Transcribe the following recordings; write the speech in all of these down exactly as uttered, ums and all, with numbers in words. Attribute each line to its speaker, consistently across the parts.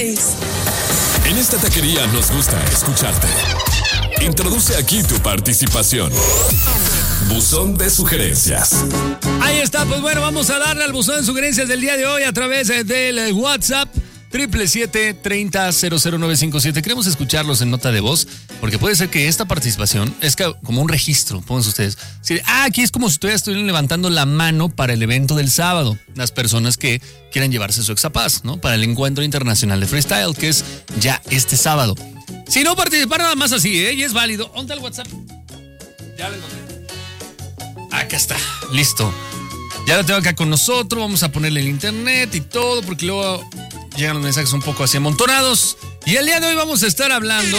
Speaker 1: seis.
Speaker 2: En esta taquería nos gusta escucharte. Introduce aquí tu participación. Buzón de sugerencias.
Speaker 3: Ahí está, pues bueno, vamos a darle al buzón de sugerencias del día de hoy a través del WhatsApp siete siete siete, treinta, cero cero nueve cinco siete. Queremos escucharlos en nota de voz, porque puede ser que esta participación es como un registro, pónganse ustedes. Sí, ah, aquí es como si ustedes estuvieran levantando la mano para el evento del sábado. Las personas que quieran llevarse su exapaz, ¿no? Para el encuentro internacional de freestyle, que es ya este sábado. Si no participar nada más así, ¿eh? Y es válido. ¿Dónde está el WhatsApp? Ya lo encontré. Acá está, listo. Ya lo tengo acá con nosotros, vamos a ponerle el internet y todo, porque luego llegan los mensajes un poco así amontonados. Y el día de hoy vamos a estar hablando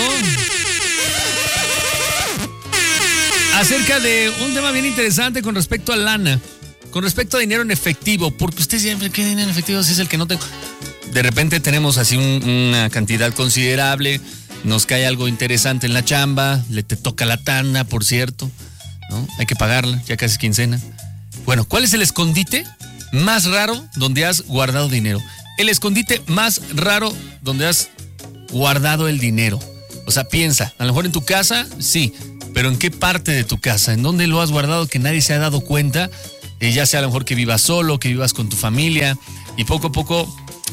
Speaker 3: acerca de un tema bien interesante con respecto a lana, con respecto a dinero en efectivo, porque ustedes dirán, ¿qué dinero en efectivo si es el que no tengo? De repente tenemos así un, una cantidad considerable, nos cae algo interesante en la chamba, le te toca la tanda, por cierto, ¿no? Hay que pagarla, ya casi quincena. Bueno, ¿cuál es el escondite más raro donde has guardado dinero? El escondite más raro donde has guardado el dinero. O sea, piensa, a lo mejor en tu casa, sí, pero ¿en qué parte de tu casa? ¿En dónde lo has guardado que nadie se ha dado cuenta? Eh, ya sea a lo mejor que vivas solo, que vivas con tu familia, y poco a poco,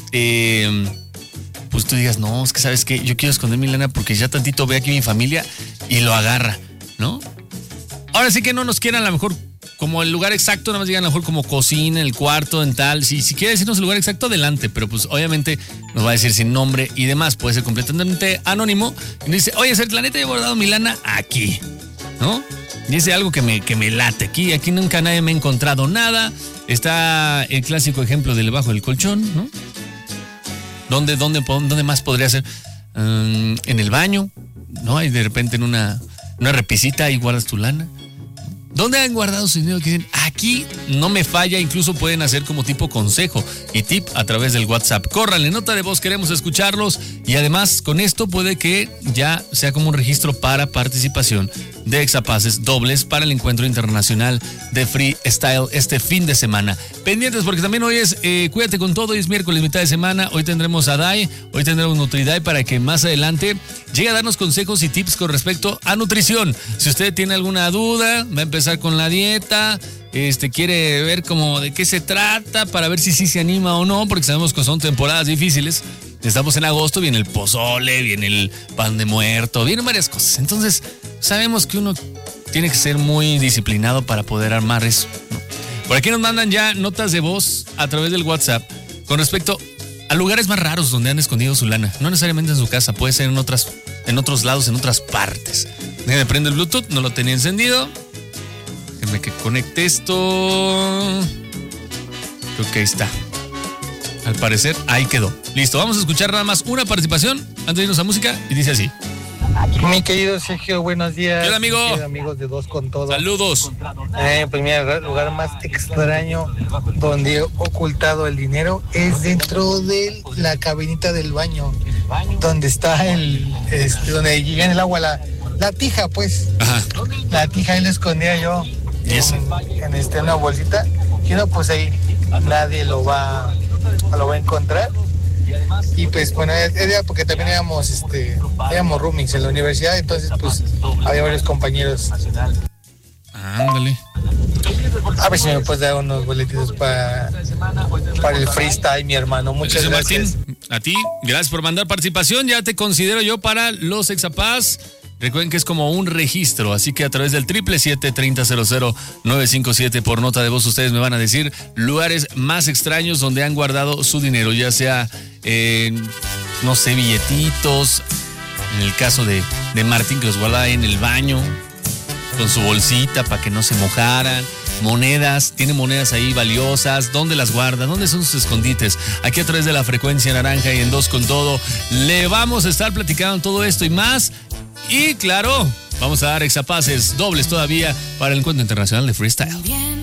Speaker 3: eh, pues tú digas, no, es que ¿sabes qué? Yo quiero esconder mi lana porque ya tantito ve aquí mi familia y lo agarra, ¿no? Ahora sí que no nos quieran a lo mejor como el lugar exacto, nada más digan a lo mejor como cocina, el cuarto, en tal. Si, si quiere decirnos el lugar exacto, adelante, pero pues obviamente nos va a decir sin nombre y demás. Puede ser completamente anónimo. Y dice, oye, Ser, la neta, he guardado mi lana aquí, ¿no? Dice algo que me, que me late. Aquí, aquí nunca nadie me ha encontrado nada. Está el clásico ejemplo del debajo del colchón, ¿no? ¿Dónde, dónde, dónde más podría ser? Um, en el baño, ¿no? Y de repente en una, una repisita ahí guardas tu lana. ¿Dónde han guardado su dinero? Que dicen, aquí no me falla, incluso pueden hacer como tipo consejo y tip a través del WhatsApp. Córranle, nota de voz, queremos escucharlos y además con esto puede que ya sea como un registro para participación de exapaces dobles para el encuentro internacional de freestyle este fin de semana. Pendientes porque también hoy es eh, Cuídate con Todo, hoy es miércoles, mitad de semana, hoy tendremos a Dai, hoy tendremos Nutridai para que más adelante llegue a darnos consejos y tips con respecto a nutrición. Si usted tiene alguna duda, va a empezar con la dieta, este quiere ver como de qué se trata para ver si sí se anima o no, porque sabemos que son temporadas difíciles. Estamos en agosto, viene el pozole, viene el pan de muerto, vienen varias cosas. Entonces, sabemos que uno tiene que ser muy disciplinado para poder armar eso, ¿no? Por aquí nos mandan ya notas de voz a través del WhatsApp con respecto a lugares más raros donde han escondido su lana. No necesariamente en su casa, puede ser en otras, en otros lados, en otras partes. Me prendo el Bluetooth, no lo tenía encendido. Déjenme que conecte esto. Creo que ahí está. Al parecer, ahí quedó. Listo, vamos a escuchar nada más una participación antes de irnos a música y dice así.
Speaker 4: Mi querido Sergio, buenos días.
Speaker 3: ¿Qué tal, amigo?
Speaker 4: Mi querido amigos de Dos con Todo.
Speaker 3: Saludos.
Speaker 4: Eh, pues mira, el lugar más extraño donde he ocultado el dinero es dentro de la cabinita del baño, donde está el, este, donde llega en el agua la, la tija, pues. Ajá. La tija ahí la escondía yo.
Speaker 3: ¿Y eso?
Speaker 4: En, en este, una bolsita. Y no, pues ahí nadie lo va, lo va a encontrar. Y pues bueno, era porque también éramos, este, éramos roomings en la universidad, entonces pues había varios compañeros.
Speaker 3: Ándale.
Speaker 4: A ver si me puedes dar unos boletitos para, para el freestyle, mi hermano. Muchas gracias.
Speaker 3: Martín, a ti, gracias por mandar participación. Ya te considero yo para los exapaz. Recuerden que es como un registro, así que a través del siete siete siete, treinta, cero cero nueve cinco siete por nota de voz ustedes me van a decir lugares más extraños donde han guardado su dinero, ya sea, eh, no sé, billetitos, en el caso de, de Martín que los guardaba en el baño, con su bolsita para que no se mojaran, monedas, tiene monedas ahí valiosas, ¿dónde las guarda? ¿Dónde son sus escondites? Aquí a través de la frecuencia naranja y en Dos con Todo, le vamos a estar platicando todo esto y más. Y claro, vamos a dar exapaces dobles todavía para el encuentro internacional de freestyle.